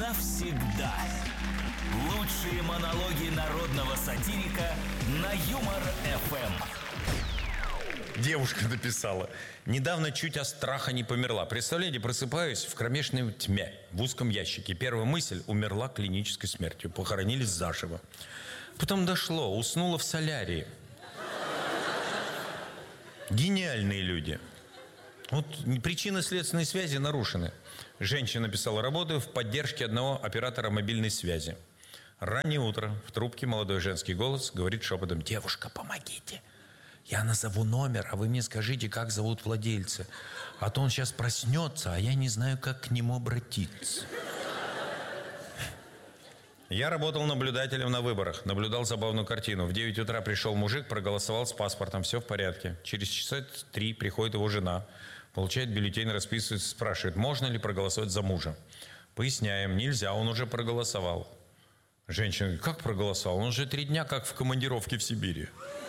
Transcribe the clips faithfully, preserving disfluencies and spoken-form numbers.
навсегда. Лучшие монологи народного сатирика на Юмор-эф эм. Девушка написала: недавно чуть от страха не померла. Представляете, просыпаюсь в кромешной тьме, в узком ящике. Первая мысль: умерла клинической смертью. Похоронили заживо. Потом дошло: уснула в солярии. Гениальные люди. Вот причинно-следственные связи нарушены. Женщина написала: работаю в поддержке одного оператора мобильной связи. Раннее утро, в трубке молодой женский голос говорит шепотом: девушка, помогите. Я назову номер, а вы мне скажите, как зовут владельца. А то он сейчас проснется, а я не знаю, как к нему обратиться. Я работал наблюдателем на выборах. Наблюдал забавную картину. В девять утра пришел мужик, проголосовал с паспортом, все в порядке. Через часа три приходит его жена, получает бюллетень, расписывается, спрашивает, можно ли проголосовать за мужа. Поясняем, нельзя, он уже проголосовал. Женщина говорит: как проголосовал? Он уже три дня как в командировке в Сибири.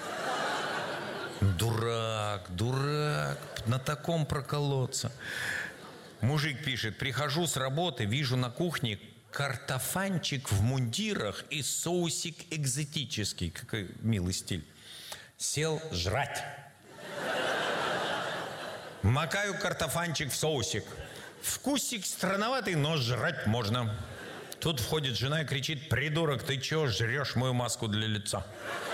Дурак, дурак, на таком проколоться. Мужик пишет: прихожу с работы, вижу на кухне картофанчик в мундирах и соусик экзотический. Какой милый стиль. Сел жрать. Макаю картофанчик в соусик. Вкусик странноватый, но жрать можно. Тут входит жена и кричит: придурок, ты чего жрешь мою маску для лица?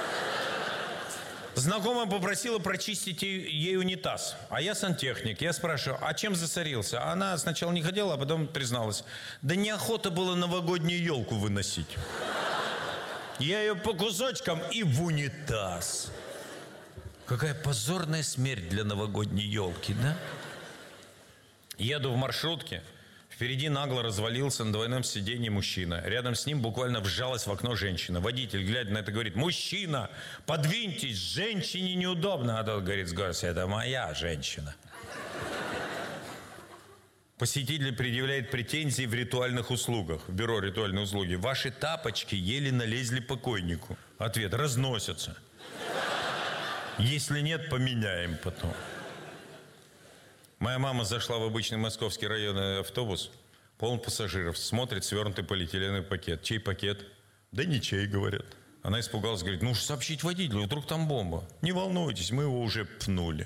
Знакомая попросила прочистить ей унитаз. А я сантехник. Я спрашиваю: а чем засорился? Она сначала не хотела, а потом призналась: да неохота было новогоднюю елку выносить. Я ее по кусочкам и в унитаз. Какая позорная смерть для новогодней елки, да? Еду в маршрутке. Впереди нагло развалился на двойном сиденье мужчина. Рядом с ним буквально вжалась в окно женщина. Водитель, глядя на это, говорит: мужчина, подвиньтесь, женщине неудобно. А тот говорит с гордостью: это моя женщина. Посетитель предъявляет претензии в ритуальных услугах. В бюро ритуальной услуги. Ваши тапочки еле налезли покойнику. Ответ: разносятся. Если нет, поменяем потом. Моя мама зашла в обычный московский районный автобус, полон пассажиров, смотрит свернутый полиэтиленовый пакет. Чей пакет? Да ничей, говорят. Она испугалась, говорит: ну уж сообщить водителю, вдруг там бомба. Не волнуйтесь, мы его уже пнули.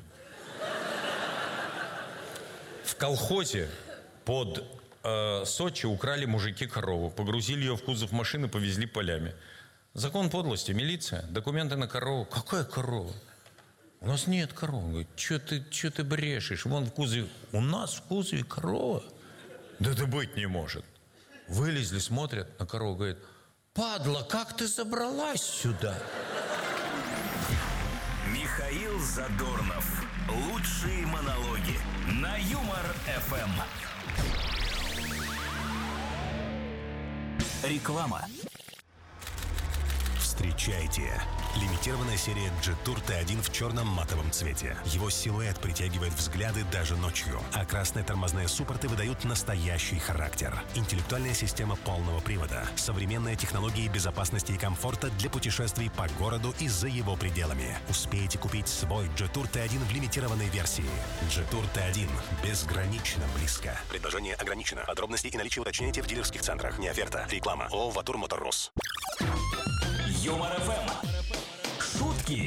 В колхозе под э, Сочи украли мужики корову, погрузили ее в кузов машины, повезли полями. Закон подлости, милиция, документы на корову. Какая корова? У нас нет коровы. Говорит: что ты, что ты брешешь? Вон в кузове. У нас в кузове корова? Да это быть не может. Вылезли, смотрят на корову, говорят: падла, как ты забралась сюда? Михаил Задорнов. Лучшие монологи на Юмор-эф эм. Реклама. Встречайте! Лимитированная серия Jetour ти один в черном матовом цвете. Его силуэт притягивает взгляды даже ночью, а красные тормозные суппорты выдают настоящий характер. Интеллектуальная система полного привода, современные технологии безопасности и комфорта для путешествий по городу и за его пределами. Успейте купить свой Jetour ти один в лимитированной версии. Jetour ти один. Безгранично близко. Предложение ограничено. Подробности и наличие уточняйте в дилерских центрах. Не оферта. Реклама. ООО «Ватур Моторрус». Юмор-эф эм.